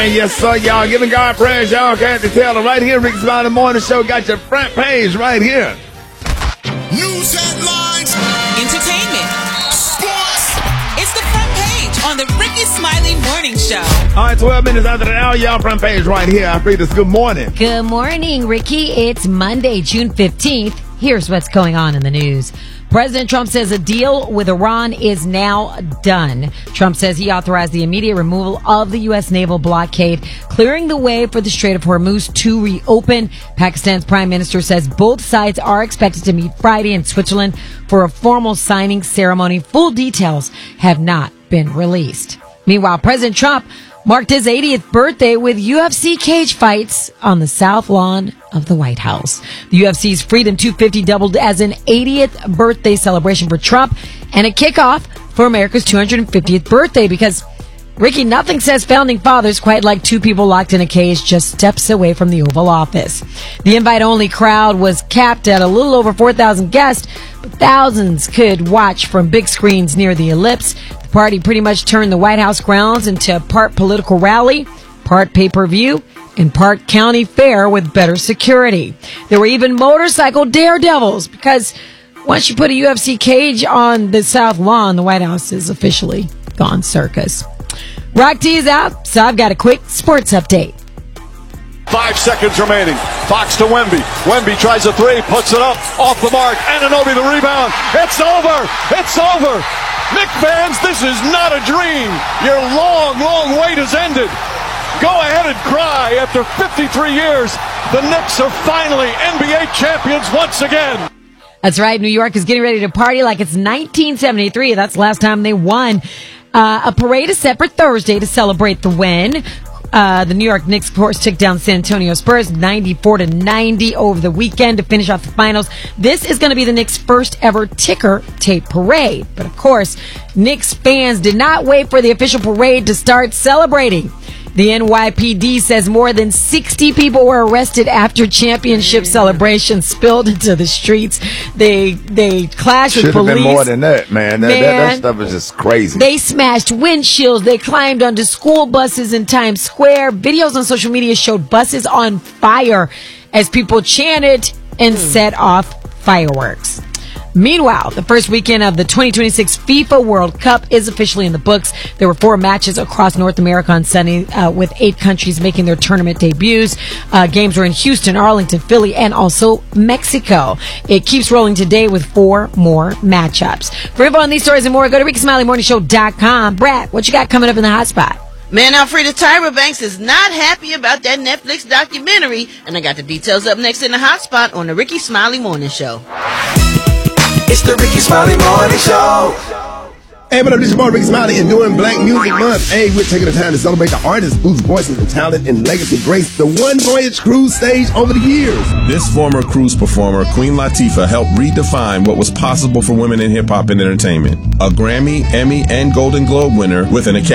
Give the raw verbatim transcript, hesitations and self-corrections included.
man. Yes, sir, y'all. Giving God praise, y'all. Can't tell them right here. Ricky Smiley Morning Show got your front page right here. News headlines. Entertainment. Sports. It's the front page on the Ricky Smiley Morning Show. All right, twelve minutes after the hour, y'all front page right here. I read this. Good morning. Good morning, Ricky. It's Monday, June fifteenth. Here's what's going on in the news. President Trump says a deal with Iran is now done. Trump says he authorized the immediate removal of the U S naval blockade, clearing the way for the Strait of Hormuz to reopen. Pakistan's prime minister says both sides are expected to meet Friday in Switzerland for a formal signing ceremony. Full details have not been released. Meanwhile, President Trump marked his eightieth birthday with U F C cage fights on the South Lawn of the White House. The U F C's Freedom two fifty doubled as an eightieth birthday celebration for Trump and a kickoff for America's two hundred fiftieth birthday because, Ricky, nothing says founding fathers quite like two people locked in a cage just steps away from the Oval Office. The invite-only crowd was capped at a little over four thousand guests, but thousands could watch from big screens near the ellipse. The party pretty much turned the White House grounds into part political rally, part pay-per-view, and part county fair with better security. There were even motorcycle daredevils because once you put a U F C cage on the South Lawn, the White House is officially gone circus. Rock T is out, so I've got a quick sports update. Five seconds remaining. Fox to Wemby. Wemby tries a three, puts it up, off the mark. Anunoby the rebound. It's over. It's over. Knicks fans, this is not a dream. Your long, long wait has ended. Go ahead and cry. After fifty-three years, the Knicks are finally N B A champions once again. That's right. New York is getting ready to party like it's nineteen seventy-three. That's the last time they won. Uh, a parade is set for Thursday to celebrate the win. Uh, the New York Knicks, of course, took down San Antonio Spurs ninety-four to ninety over the weekend to finish off the finals. This is going to be the Knicks' first ever ticker tape parade. But, of course, Knicks fans did not wait for the official parade to start celebrating. The N Y P D says more than sixty people were arrested after championship celebrations spilled into the streets. They they clashed with police. Should have been more than that, man. That, man. that, that stuff is just crazy. They smashed windshields. They climbed onto school buses in Times Square. Videos on social media showed buses on fire as people chanted and hmm. set off fireworks. Meanwhile, the first weekend of the twenty twenty-six FIFA World Cup is officially in the books. There were four matches across North America on Sunday, uh, with eight countries making their tournament debuts. Uh, games were in Houston, Arlington, Philly, and also Mexico. It keeps rolling today with four more matchups. For info on these stories and more, go to Ricky Smiley Morning Show dot com. Brad, what you got coming up in the hot spot? Man, Alfreda Tyra Banks is not happy about that Netflix documentary, and I got the details up next in the hot spot on the Ricky Smiley Morning Show. It's the Ricky Smiley Morning Show. Hey, what up, this is your boy Ricky Smiley, and during Black Music Month, hey, we're taking the time to celebrate the artists whose voices and talent and legacy graced the One Voyage cruise stage over the years. This former cruise performer, Queen Latifah, helped redefine what was possible for women in hip-hop and entertainment. A Grammy, Emmy, and Golden Globe winner with an Academy